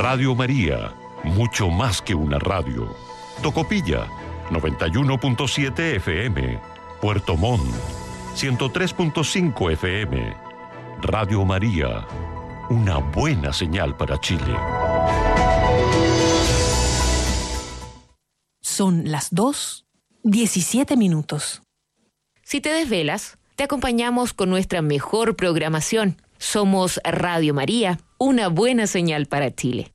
Radio María, mucho más que una radio. Tocopilla, 91.7 FM. Puerto Montt, 103.5 FM. Radio María, una buena señal para Chile. Son las 2:17. Si te desvelas, te acompañamos con nuestra mejor programación. Somos Radio María, una buena señal para Chile.